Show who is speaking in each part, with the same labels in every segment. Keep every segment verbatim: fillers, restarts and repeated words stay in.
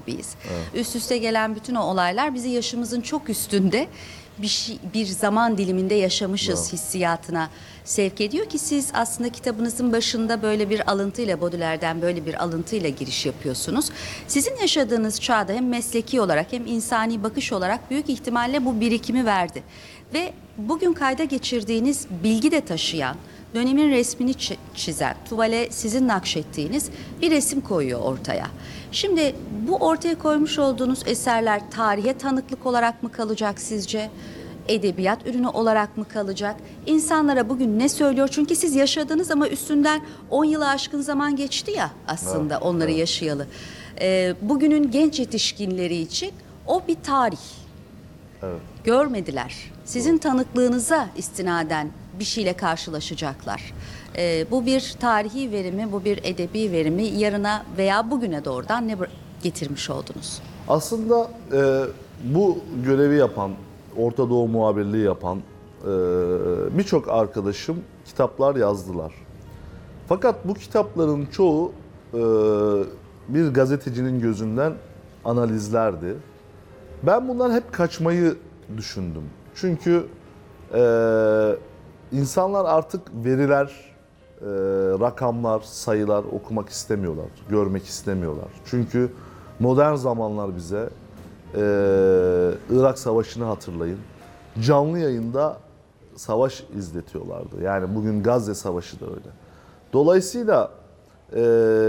Speaker 1: gibiyiz.
Speaker 2: Evet.
Speaker 1: Üst üste gelen bütün o olaylar bizi yaşımızın çok üstünde bir şey, bir zaman diliminde yaşamışız
Speaker 2: Evet.
Speaker 1: hissiyatına sevk ediyor ki siz aslında kitabınızın başında böyle bir alıntıyla, Baudelaire'den böyle bir alıntıyla giriş yapıyorsunuz. Sizin yaşadığınız çağda hem mesleki olarak hem insani bakış olarak büyük ihtimalle bu birikimi verdi. Ve bugün kayda geçirdiğiniz bilgi de taşıyan, dönemin resmini çizen, tuvale sizin nakşettiğiniz bir resim koyuyor ortaya. Şimdi bu ortaya koymuş olduğunuz eserler tarihe tanıklık olarak mı kalacak sizce? Edebiyat ürünü olarak mı kalacak? İnsanlara bugün ne söylüyor? Çünkü siz yaşadınız ama üstünden on yılı aşkın zaman geçti ya aslında
Speaker 2: Evet,
Speaker 1: onları
Speaker 2: evet.
Speaker 1: yaşayalı. Ee, bugünün genç yetişkinleri için o bir tarih.
Speaker 2: Evet.
Speaker 1: Görmediler. Sizin tanıklığınıza istinaden bir şeyle karşılaşacaklar. Ee, bu bir tarihi verimi, bu bir edebi verimi yarına veya bugüne doğrudan ne getirmiş oldunuz?
Speaker 2: Aslında e, bu görevi yapan, Orta Doğu muhabirliği yapan e, birçok arkadaşım kitaplar yazdılar. Fakat bu kitapların çoğu e, bir gazetecinin gözünden analizlerdi. Ben bundan hep kaçmayı düşündüm. Çünkü e, insanlar artık veriler, e, rakamlar, sayılar okumak istemiyorlar, görmek istemiyorlar. Çünkü modern zamanlar bize e, Irak Savaşı'nı hatırlayın. Canlı yayında savaş izletiyorlardı. Yani bugün Gazze Savaşı da öyle. Dolayısıyla e,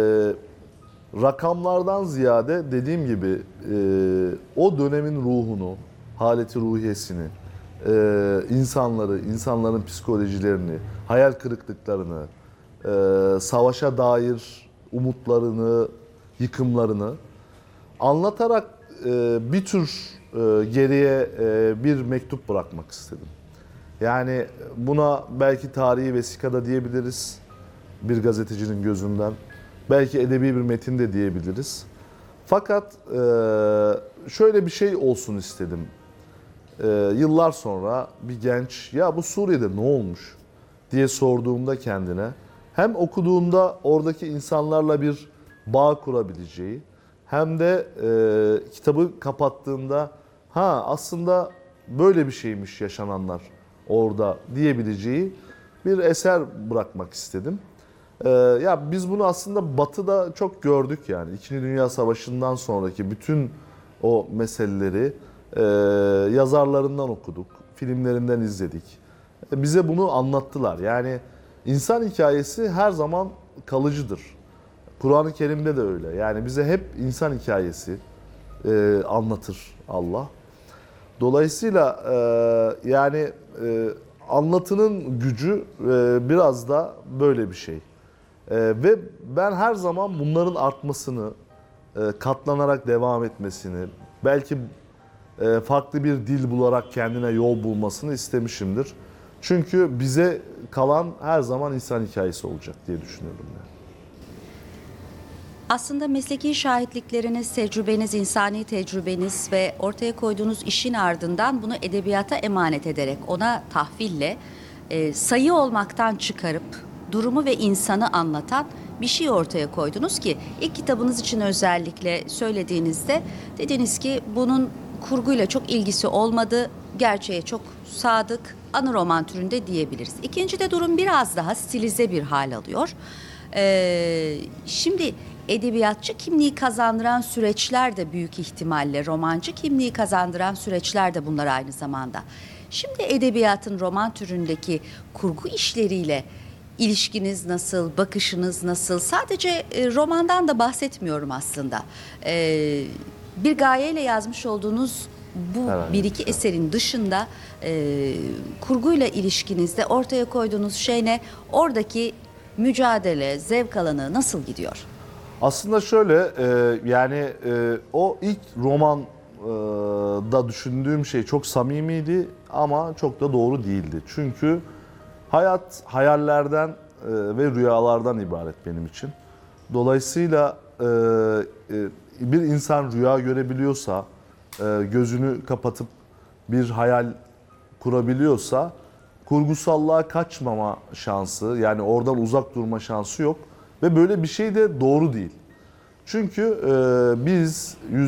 Speaker 2: rakamlardan ziyade dediğim gibi e, o dönemin ruhunu, haleti ruhiyesini, e, insanları, insanların psikolojilerini, hayal kırıklıklarını, e, savaşa dair umutlarını, yıkımlarını anlatarak e, bir tür e, geriye e, bir mektup bırakmak istedim. Yani buna belki tarihi vesikada diyebiliriz bir gazetecinin gözünden. Belki edebi bir metin de diyebiliriz. Fakat e, şöyle bir şey olsun istedim. E, yıllar sonra bir genç ya bu Suriye'de ne olmuş diye sorduğumda kendine hem okuduğunda oradaki insanlarla bir bağ kurabileceği hem de e, kitabı kapattığında ha aslında böyle bir şeymiş yaşananlar orada diyebileceği bir eser bırakmak istedim. Ee, ya biz bunu aslında Batı'da çok gördük yani. İkinci Dünya Savaşı'ndan sonraki bütün o meseleleri e, yazarlarından okuduk, filmlerinden izledik. E, bize bunu anlattılar. Yani insan hikayesi her zaman kalıcıdır. Kur'an-ı Kerim'de de öyle. Yani bize hep insan hikayesi e, anlatır Allah. Dolayısıyla e, yani e, anlatının gücü e, biraz da böyle bir şey. Ee, ve ben her zaman bunların artmasını, e, katlanarak devam etmesini, belki e, farklı bir dil bularak kendine yol bulmasını istemişimdir. Çünkü bize kalan her zaman insan hikayesi olacak diye düşünüyorum. Yani.
Speaker 1: Aslında mesleki şahitlikleriniz, tecrübeniz, insani tecrübeniz ve ortaya koyduğunuz işin ardından bunu edebiyata emanet ederek, ona tahville e, sayı olmaktan çıkarıp durumu ve insanı anlatan bir şey ortaya koydunuz ki ilk kitabınız için özellikle söylediğinizde dediniz ki bunun kurguyla çok ilgisi olmadı, gerçeğe çok sadık, anı roman türünde diyebiliriz. İkincide durum biraz daha stilize bir hal alıyor. Ee, şimdi edebiyatçı kimliği kazandıran süreçler de büyük ihtimalle romancı kimliği kazandıran süreçler de bunlar aynı zamanda. Şimdi edebiyatın roman türündeki kurgu işleriyle İlişkiniz nasıl, bakışınız nasıl? Sadece e, romandan da bahsetmiyorum aslında. E, bir gayeyle yazmış olduğunuz bu
Speaker 2: Herhalde.
Speaker 1: bir iki eserin dışında e, kurguyla ilişkinizde ortaya koyduğunuz şey ne? Oradaki mücadele, zevk alanı nasıl gidiyor?
Speaker 2: Aslında şöyle e, yani e, o ilk roman e, da düşündüğüm şey çok samimiydi ama çok da doğru değildi. Çünkü hayat hayallerden e, ve rüyalardan ibaret benim için. Dolayısıyla e, e, bir insan rüya görebiliyorsa, e, gözünü kapatıp bir hayal kurabiliyorsa kurgusallığa kaçmama şansı, yani oradan uzak durma şansı yok. Ve böyle bir şey de doğru değil. Çünkü e, biz